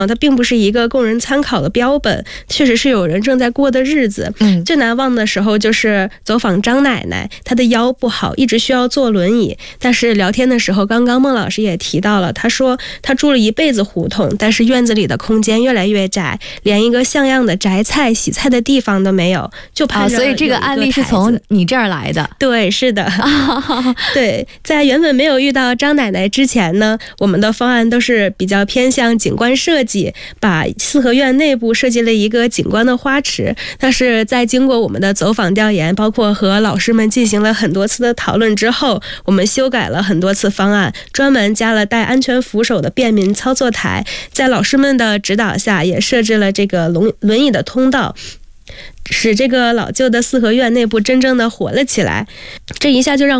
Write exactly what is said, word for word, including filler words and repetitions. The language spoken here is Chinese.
它并不是一个供人参考的标本，确实是有人正在过的日子。 嗯， 最难忘的时候就是走访张奶奶，她的腰不好，一直需要坐轮椅。但是聊天的时候，刚刚孟老师也提到了，她说她住了一辈子胡同，但是院子里的空间越来越窄，连一个像样的摘菜洗菜的地方都没有，就盼着、 哦、所以这个案例是从你这儿来的。 对，是的。对，在原本没有遇到张奶奶之前呢，我们的方案都是比较偏向景观设计，把四合院内部设计了一个景观的花池。但是在经过我们的走访调研，包括和老师们进行了很多次的讨论之后，我们修改了很多次方案，专门加了带安全扶手的便民操作台，在老师们的指导下也设置了这个轮轮椅的通道，使这个老旧的四合院内部真正的活了起来。这一下就让